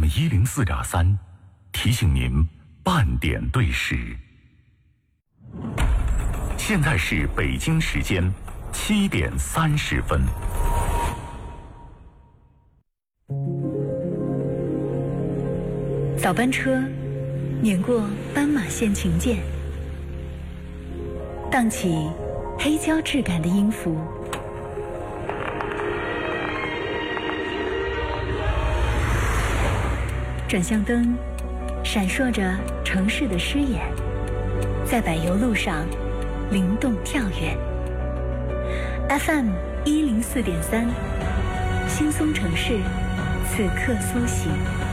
FM 104.3提醒您半点对时。现在是北京时间7点30分。 早班车碾过斑马线琴键，荡起黑胶质感的音符。转向灯闪烁着城市的诗眼，在柏油路上灵动跳跃。FM 104.3，轻松城市，此刻苏醒。